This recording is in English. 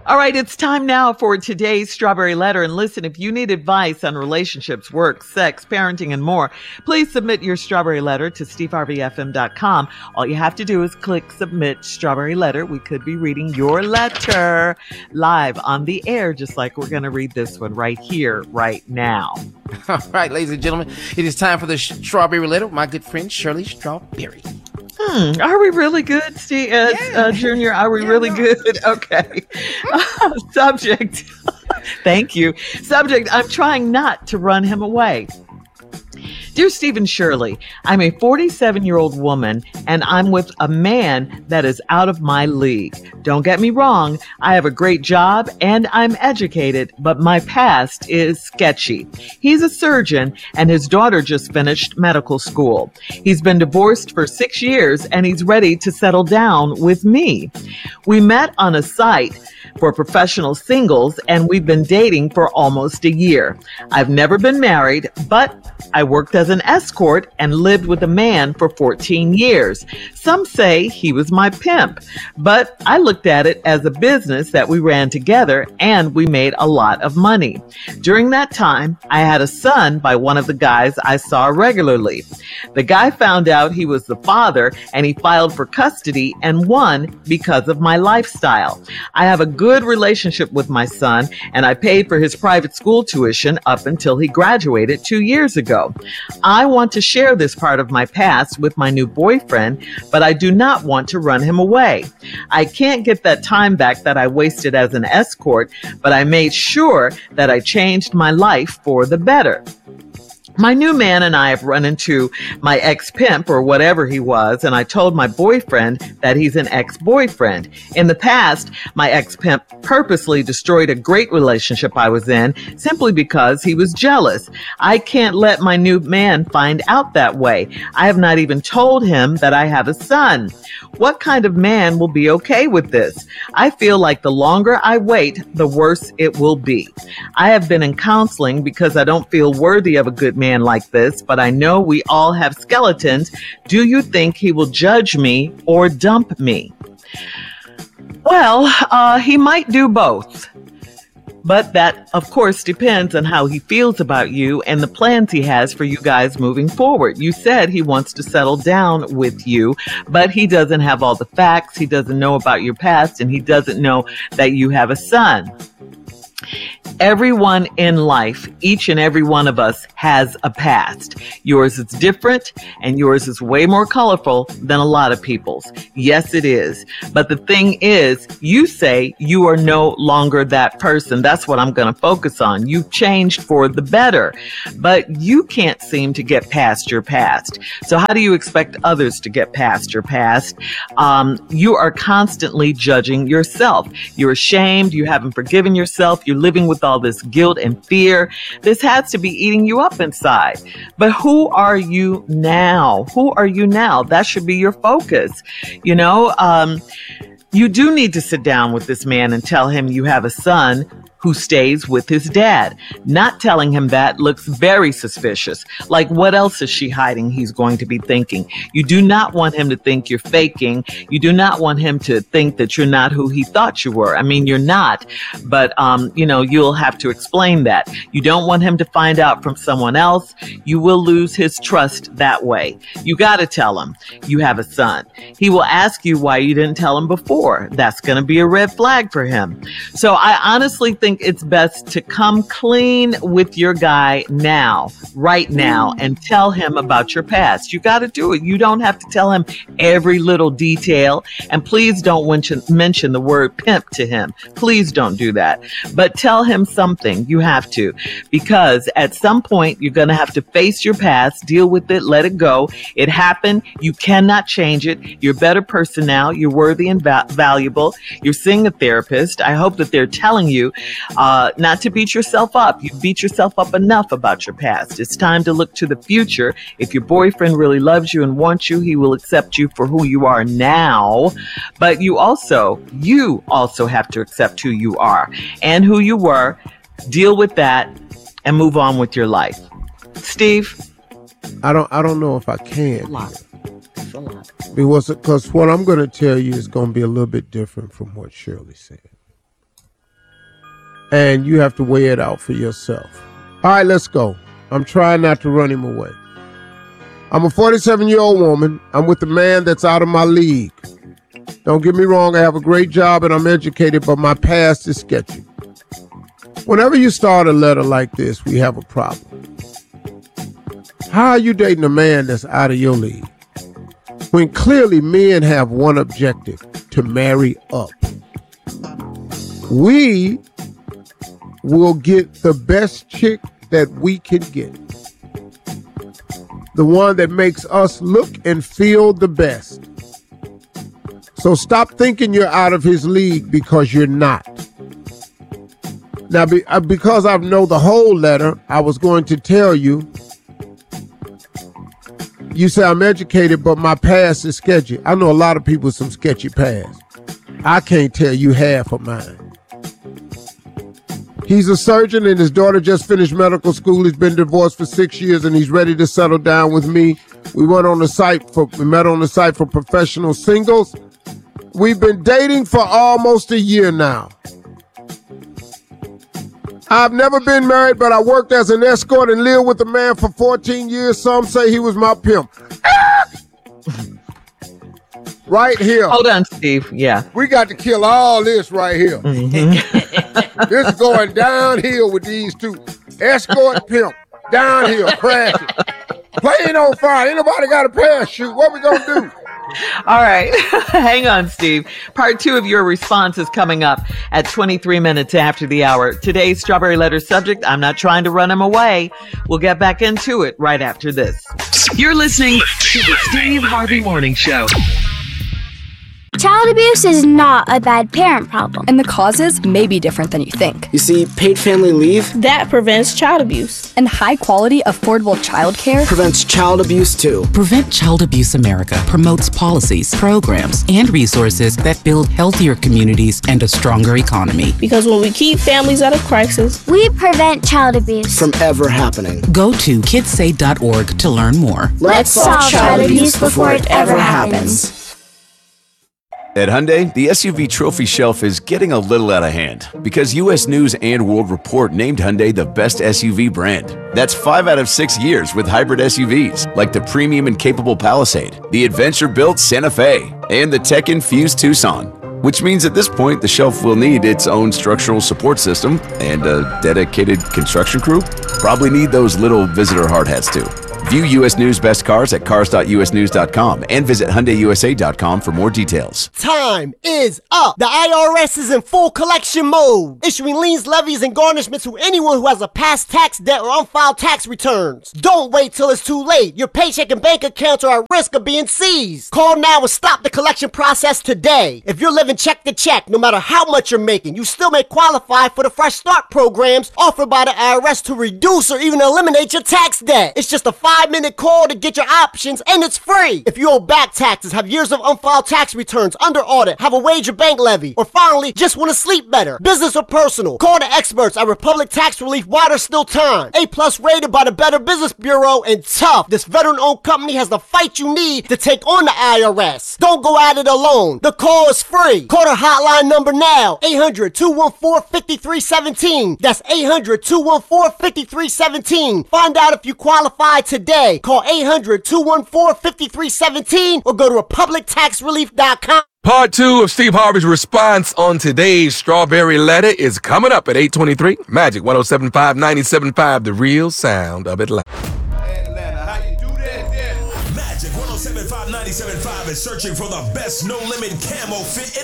All right, it's time now for today's Strawberry Letter. And listen, if you need advice on relationships, work, sex, parenting, and more, please submit your Strawberry Letter to steveharveyfm.com. All you have to do is click Submit Strawberry Letter. We could be reading your letter live on the air, just like we're going to read this one right here, right now. All right, ladies and gentlemen, it is time for the Strawberry Letter with my good friend Shirley Strawberry. Are we really good, Steve, Junior? Are we really good? Okay. Subject. Thank you. Subject, I'm trying not to run him away. Dear Steve and Shirley, I'm a 47-year-old woman and I'm with a man that is out of my league. Don't get me wrong, I have a great job and I'm educated, but my past is sketchy. He's a surgeon and his daughter just finished medical school. He's been divorced for 6 years and he's ready to settle down with me. We met on a site for professional singles and we've been dating for almost a year. I've never been married, but I worked as an escort and lived with a man for 14 years. Some say he was my pimp, but I looked at it as a business that we ran together and we made a lot of money. During that time, I had a son by one of the guys I saw regularly. The guy found out he was the father and he filed for custody and won because of my lifestyle. I have a good relationship with my son and I paid for his private school tuition up until he graduated 2 years ago. I want to share this part of my past with my new boyfriend, but I do not want to run him away. I can't get that time back that I wasted as an escort, but I made sure that I changed my life for the better. My new man and I have run into my ex-pimp or whatever he was, and I told my boyfriend that he's an ex-boyfriend. In the past, my ex-pimp purposely destroyed a great relationship I was in simply because he was jealous. I can't let my new man find out that way. I have not even told him that I have a son. What kind of man will be okay with this? I feel like the longer I wait, the worse it will be. I have been in counseling because I don't feel worthy of a good man like this, but I know we all have skeletons. Do you think he will judge me or dump me? Well, he might do both. But that, of course, depends on how he feels about you and the plans he has for you guys moving forward. You said he wants to settle down with you, but he doesn't have all the facts. He doesn't know about your past, and he doesn't know that you have a son. Everyone in life, each and every one of us has a past. Yours is different and yours is way more colorful than a lot of people's. Yes, it is. But the thing is, you say you are no longer that person. That's what I'm going to focus on. You've changed for the better, but you can't seem to get past your past. So how do you expect others to get past your past? You are constantly judging yourself. You're ashamed. You haven't forgiven yourself. You're living with all this guilt and fear. This has to be eating you up inside. But who are you now? Who are you now? That should be your focus. You do need to sit down with this man and tell him you have a son who stays with his dad. Not telling him that looks very suspicious. Like, what else is she hiding? He's going to be thinking. You do not want him to think you're faking. You do not want him to think that you're not who he thought you were. I mean, you're not, but, you'll have to explain that. You don't want him to find out from someone else. You will lose his trust that way. You got to tell him you have a son. He will ask you why you didn't tell him before. That's going to be a red flag for him. So I honestly think it's best to come clean with your guy now, right now, and tell him about your past. You got to do it. You don't have to tell him every little detail. And please don't mention the word pimp to him. Please don't do that. But tell him something. You have to. Because at some point, you're going to have to face your past, deal with it, let it go. It happened. You cannot change it. You're a better person now. You're worthy and valuable. You're seeing a therapist. I hope that they're telling you not to beat yourself up. You beat yourself up enough about your past. It's time to look to the future. If your boyfriend really loves you and wants you, he will accept you for who you are now. But you also have to accept who you are and who you were. Deal with that and move on with your life. Steve? I don't know if I can. It's a lot. Because what I'm going to tell you is going to be a little bit different from what Shirley said. and you have to weigh it out for yourself. All right, let's go. I'm trying not to run him away. I'm a 47-year-old woman. I'm with a man that's out of my league. Don't get me wrong, I have a great job and I'm educated, but my past is sketchy. Whenever you start a letter like this, we have a problem. How are you dating a man that's out of your league? When clearly men have one objective, to marry up. We will get the best chick that we can get. The one that makes us look and feel the best. So stop thinking you're out of his league, because you're not. Now, because I know the whole letter, I was going to tell you, you say I'm educated, but my past is sketchy. I know a lot of people with some sketchy past. I can't tell you half of mine. He's a surgeon and his daughter just finished medical school. He's been divorced for 6 years and he's ready to settle down with me. We met on the site for professional singles. We've been dating for almost a year now. I've never been married, but I worked as an escort and lived with a man for 14 years. Some say he was my pimp. Right here. Hold on, Steve. Yeah. We got to kill all this right here. Mm-hmm. This is going downhill with these two. Escort, pimp, downhill, crashing. Plane on fire. Ain't nobody got a parachute. What we gonna do? All right. Hang on, Steve. Part 2 of your response is coming up at 23 minutes after the hour. Today's Strawberry Letter subject, I'm not trying to run him away. We'll get back into it right after this. You're listening to the Steve Harvey Morning Show. Child abuse is not a bad parent problem. And the causes may be different than you think. You see, paid family leave that prevents child abuse. And high quality, affordable childcare prevents child abuse too. Prevent Child Abuse America promotes policies, programs, and resources that build healthier communities and a stronger economy. Because when we keep families out of crisis, we prevent child abuse from ever happening. Go to kidsay.org to learn more. Let's solve child abuse before it ever happens. At Hyundai, the SUV trophy shelf is getting a little out of hand because U.S. News and World Report named Hyundai the best SUV brand. That's 5 out of 6 years with hybrid SUVs like the premium and capable Palisade, the adventure-built Santa Fe, and the tech-infused Tucson. Which means at this point, the shelf will need its own structural support system and a dedicated construction crew. Probably need those little visitor hard hats too. View U.S. News Best Cars at cars.usnews.com and visit HyundaiUSA.com for more details. Time is up. The IRS is in full collection mode, issuing liens, levies, and garnishments to anyone who has a past tax debt or unfiled tax returns. Don't wait till it's too late. Your paycheck and bank accounts are at risk of being seized. Call now and stop the collection process today. If you're living check to check, no matter how much you're making, you still may qualify for the Fresh Start programs offered by the IRS to reduce or even eliminate your tax debt. It's just a 5-minute call to get your options, and it's free. If you owe back taxes, have years of unfiled tax returns, under audit, have a wage or bank levy, or finally just want to sleep better, business or personal, call the experts at Republic Tax Relief while there's still time. A+ rated by the Better Business Bureau, and tough. This veteran-owned company has the fight you need to take on the IRS. Don't go at it alone. The call is free. Call the hotline number now, 800-214-5317. That's 800-214-5317. Find out if you qualify today. Call 800-214-5317 or go to republictaxrelief.com. Part 2 of Steve Harvey's response on today's Strawberry Letter is coming up at 8:23. Magic 107.5, 97.5, the real sound of Atlanta. Magic 107.5, 97.5 is searching for the best no-limit camo fit in